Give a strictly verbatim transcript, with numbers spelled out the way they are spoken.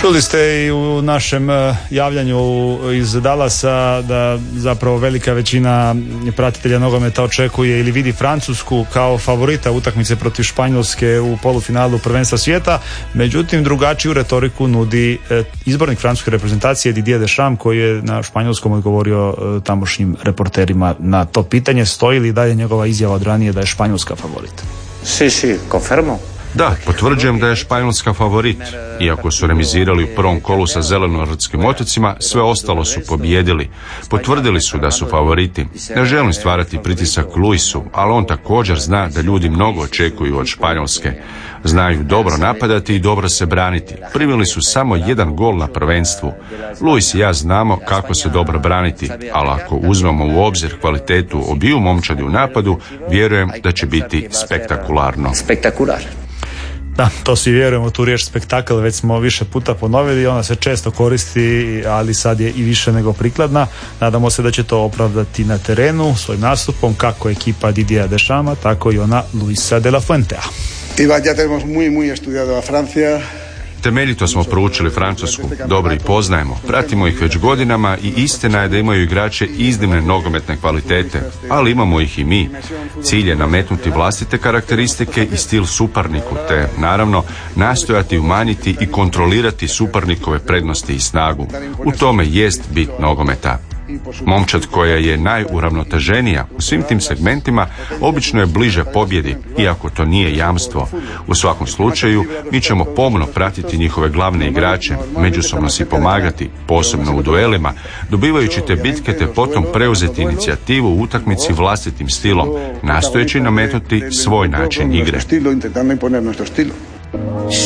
Čuli ste i u našem javljanju iz Dallasa da zapravo velika većina pratitelja nogometa očekuje ili vidi Francusku kao favorita utakmice protiv Španjolske u polufinalu prvenstva svijeta. Međutim, drugačiju retoriku nudi izbornik francuske reprezentacije Didier Deschamps, koji je na španjolskom odgovorio tamošnjim reporterima na to pitanje. Stoji li dalje njegova izjava od ranije da je Španjolska favorit? Sí, sí, confirmo. Da, potvrđujem da je Španjolska favorit. Iako su remizirali u prvom kolu sa Zelenorskim otocima, sve ostalo su pobijedili. Potvrdili su da su favoriti. Ne želim stvarati pritisak Luisu, ali on također zna da ljudi mnogo očekuju od Španjolske. Znaju dobro napadati i dobro se braniti. Primili su samo jedan gol na prvenstvu. Luis i ja znamo kako se dobro braniti, ali ako uzmemo u obzir kvalitetu obiju momčadi u napadu, vjerujem da će biti spektakularno. Spektakular. Da, to svi vjerujemo, tu riječ spektakl već smo više puta ponovili, ona se često koristi, ali sad je i više nego prikladna. Nadamo se da će to opravdati na terenu svojim nastupom, kako ekipa Didiera Deschampa, tako i ona Luisa de la Fuentea. Ya tenemos muy, muy estudiado a Francia. Temeljito smo proučili Francusku, dobro i poznajemo, pratimo ih već godinama i istina je da imaju igrače iznimne nogometne kvalitete, ali imamo ih i mi. Cilj je nametnuti vlastite karakteristike i stil suparniku, te naravno nastojati umanjiti i kontrolirati suparnikove prednosti i snagu. U tome jest bit nogometa. Momčad koja je najuravnoteženija u svim tim segmentima obično je bliže pobjedi, iako to nije jamstvo. U svakom slučaju, mi ćemo pomno pratiti njihove glavne igrače, međusobno si pomagati, posebno u duelima, dobivajući te bitke te potom preuzeti inicijativu u utakmici vlastitim stilom, nastojeći nametnuti svoj način igre.